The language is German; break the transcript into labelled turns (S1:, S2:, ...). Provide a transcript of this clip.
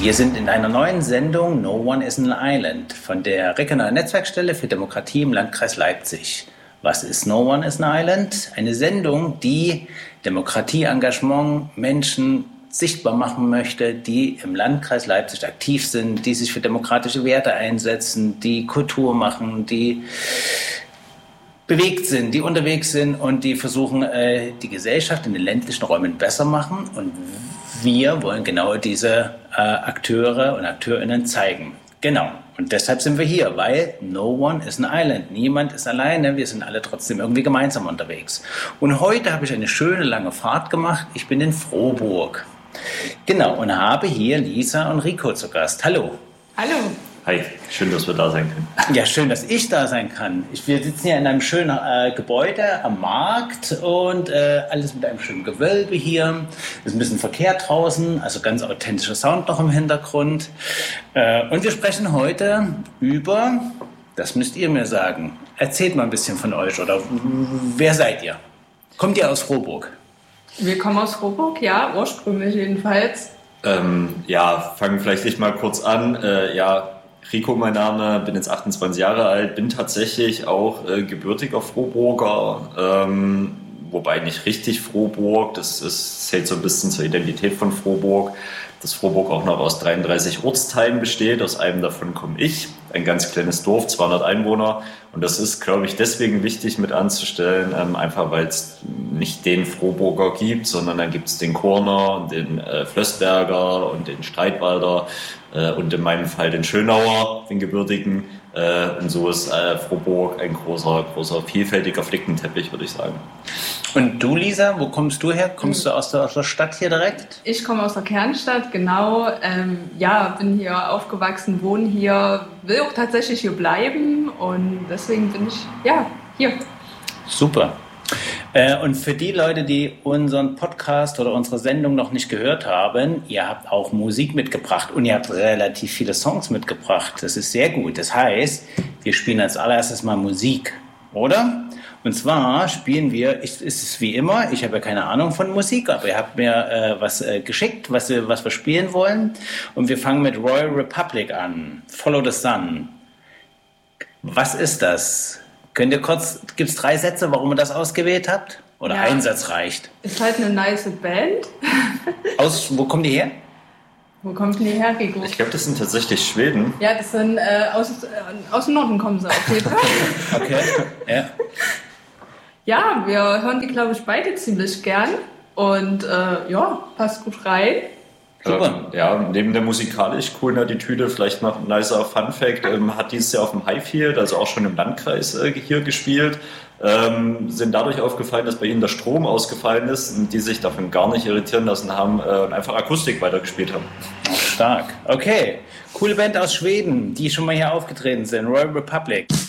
S1: Wir sind in einer neuen Sendung No One is an Island von der regionalen Netzwerkstelle für Demokratie im Landkreis Leipzig. Was ist No One is an Island? Eine Sendung, die Demokratieengagement Menschen sichtbar machen möchte, die im Landkreis Leipzig aktiv sind, die sich für demokratische Werte einsetzen, die Kultur machen, die bewegt sind, die unterwegs sind und die versuchen, die Gesellschaft in den ländlichen Räumen besser machen. Und wir wollen genau diese Akteure und AkteurInnen zeigen. Genau. Und deshalb sind wir hier, weil no one is an island. Niemand ist alleine. Wir sind alle trotzdem irgendwie gemeinsam unterwegs. Und heute habe ich eine schöne lange Fahrt gemacht. Ich bin in Frohburg. Genau. Und habe hier Lisa und Rico zu Gast. Hallo.
S2: Hallo.
S3: Hi, schön, dass wir da sein können.
S1: Ja, schön, dass ich da sein kann. Wir sitzen hier in einem schönen Gebäude am Markt und alles mit einem schönen Gewölbe hier. Es ist ein bisschen Verkehr draußen, also ganz authentischer Sound noch im Hintergrund. Und wir sprechen heute über, das müsst ihr mir sagen, erzählt mal ein bisschen von euch oder wer seid ihr? Kommt ihr aus Frohburg?
S2: Wir kommen aus Frohburg, ja, ursprünglich jedenfalls.
S3: Fangen vielleicht nicht mal kurz an. Rico mein Name, bin jetzt 28 Jahre alt, bin tatsächlich auch gebürtiger Frohburger, wobei nicht richtig Frohburg, das zählt so ein bisschen zur Identität von Frohburg, dass Frohburg auch noch aus 33 Ortsteilen besteht, aus einem davon komme ich, ein ganz kleines Dorf, 200 Einwohner und das ist, glaube ich, deswegen wichtig mit anzustellen, einfach weil es nicht den Frohburger gibt, sondern dann gibt es den Korner, den Flößberger und den Streitwalder, und in meinem Fall den Schönauer, den gebürtigen. Und so ist Frohburg ein großer, vielfältiger Flickenteppich, würde ich sagen.
S1: Und du, Lisa, wo kommst du her? Kommst du aus der Stadt hier direkt?
S2: Ich komme aus der Kernstadt, genau. Bin hier aufgewachsen, wohne hier, will auch tatsächlich hier bleiben. Und deswegen bin ich, hier.
S1: Super. Und für die Leute, die unseren Podcast oder unsere Sendung noch nicht gehört haben, ihr habt auch Musik mitgebracht und ihr habt relativ viele Songs mitgebracht. Das ist sehr gut. Das heißt, wir spielen als allererstes mal Musik, oder? Und zwar spielen wir, es ist wie immer, ich habe ja keine Ahnung von Musik, aber ihr habt mir was geschickt, was wir spielen wollen. Und wir fangen mit Royal Republic an. Follow the Sun. Was ist das? Könnt ihr kurz, gibt es 3 Sätze, warum ihr das ausgewählt habt? Oder ein Satz reicht?
S2: Ist halt eine nice Band.
S1: Wo kommen die her?
S2: Wo kommt die her, Rico?
S3: Ich glaube, das sind tatsächlich Schweden.
S2: Ja, das sind aus dem Norden kommen sie auf jeden Fall.
S1: Okay, ja.
S2: Ja, wir hören die, glaube ich, beide ziemlich gern. Und passt gut rein.
S1: Super.
S3: Neben der musikalisch coolen Attitüde vielleicht noch ein nicer Funfact, hat dieses Jahr auf dem Highfield, also auch schon im Landkreis hier gespielt, sind dadurch aufgefallen, dass bei ihnen der Strom ausgefallen ist und die sich davon gar nicht irritieren lassen haben und einfach Akustik weitergespielt haben.
S1: Stark. Okay, coole Band aus Schweden, die schon mal hier aufgetreten sind, Royal Republic.